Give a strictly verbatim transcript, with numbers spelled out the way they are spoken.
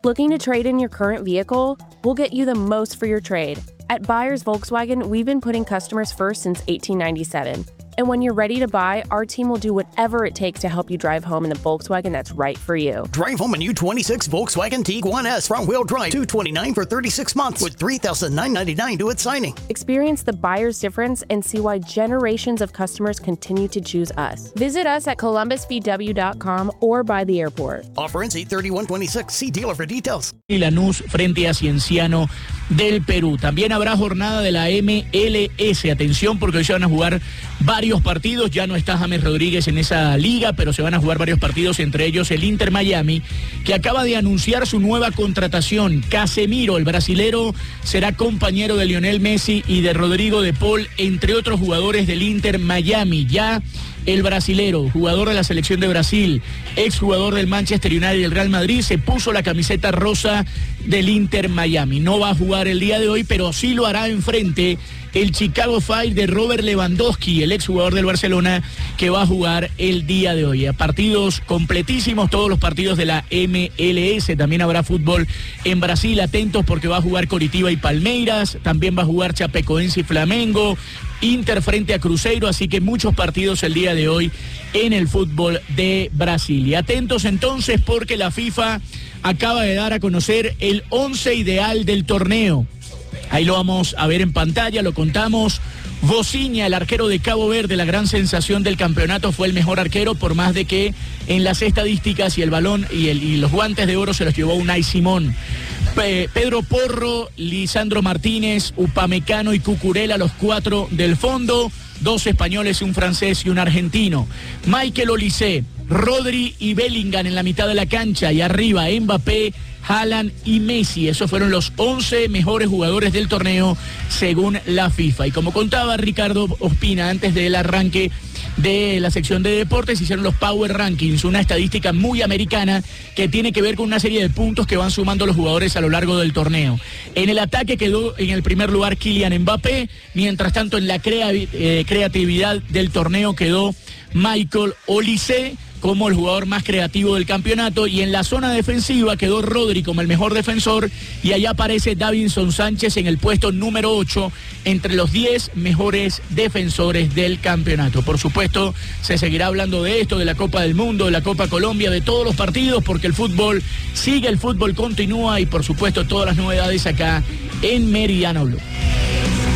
Looking to trade in your current vehicle? We'll get you the most for your trade. At Buyers Volkswagen, we've been putting customers first since eighteen ninety-seven. And when you're ready to buy, our team will do whatever it takes to help you drive home in the Volkswagen that's right for you. Drive home a new twenty-six Volkswagen Tiguan S front-wheel drive, two hundred twenty-nine dollars for thirty-six months with three thousand nine hundred ninety-nine dollars due at signing. Experience the buyer's difference and see why generations of customers continue to choose us. Visit us at columbus v w dot com or by the airport. Offer ends eight thirty-one twenty-six. See dealer for details. Y Lanús frente a Cienciano del Perú. También habrá jornada de la M L S. Atención, porque hoy se van a jugar varios partidos. Ya no está James Rodríguez en esa liga, pero se van a jugar varios partidos, entre ellos el Inter Miami, que acaba de anunciar su nueva contratación. Casemiro, el brasilero, será compañero de Lionel Messi y de Rodrigo de Paul, entre otros jugadores del Inter Miami. Ya el brasilero, jugador de la selección de Brasil, exjugador del Manchester United y del Real Madrid, se puso la camiseta rosa del Inter Miami. No va a jugar el día de hoy, pero sí lo hará enfrente el Chicago Fire de Robert Lewandowski, el exjugador del Barcelona, que va a jugar el día de hoy. A partidos completísimos, todos los partidos de la M L S. También habrá fútbol en Brasil, atentos porque va a jugar Coritiba y Palmeiras, también va a jugar Chapecoense y Flamengo, Inter frente a Cruzeiro, así que muchos partidos el día de hoy en el fútbol de Brasil. Y atentos entonces porque la FIFA acaba de dar a conocer el once ideal del torneo. Ahí lo vamos a ver en pantalla, lo contamos. Vozinha, el arquero de Cabo Verde, la gran sensación del campeonato, fue el mejor arquero, por más de que en las estadísticas y el balón y, el, y los guantes de oro se los llevó Unai Simón. Pe- Pedro Porro, Lisandro Martínez, Upamecano y Cucurella, los cuatro del fondo, dos españoles, un francés y un argentino. Michael Olise, Rodri y Bellingham en la mitad de la cancha, y arriba Mbappé, Haaland y Messi. Esos fueron los once mejores jugadores del torneo según la FIFA. Y como contaba Ricardo Ospina antes del arranque de la sección de deportes, hicieron los Power Rankings, una estadística muy americana que tiene que ver con una serie de puntos que van sumando los jugadores a lo largo del torneo. En el ataque quedó en el primer lugar Kylian Mbappé, mientras tanto en la crea- eh, creatividad del torneo quedó Michael Olise como el jugador más creativo del campeonato, y en la zona defensiva quedó Rodri como el mejor defensor, y allá aparece Davinson Sánchez en el puesto número ocho entre los diez mejores defensores del campeonato. Por supuesto, se seguirá hablando de esto, de la Copa del Mundo, de la Copa Colombia, de todos los partidos, porque el fútbol sigue, el fútbol continúa, y por supuesto todas las novedades acá en Meridiano Blue.